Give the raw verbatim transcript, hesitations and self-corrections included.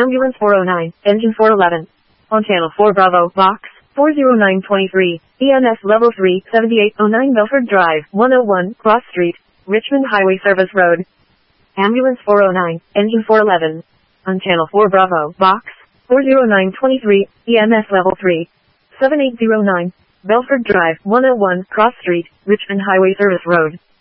Ambulance four oh nine, Engine four eleven. On Channel four Bravo, Box four oh nine two three, E M S Level three, seventy-eight oh nine Belford Drive, one oh one, Cross Street, Richmond Highway Service Road. Ambulance four oh nine, Engine four eleven. On Channel four Bravo, Box four oh nine two three, E M S Level three, seventy-eight oh nine, Belford Drive, one oh one, Cross Street, Richmond Highway Service Road.